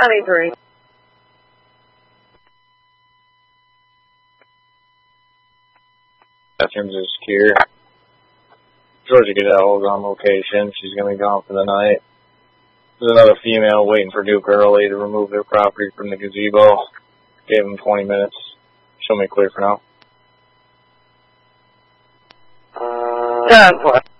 93. Bathrooms are secure. Georgia Goodell is on location. She's going to be gone for the night. There's another female waiting for Duke Early to remove their property from the gazebo. Gave them 20 minutes. Show me clear for now. 10.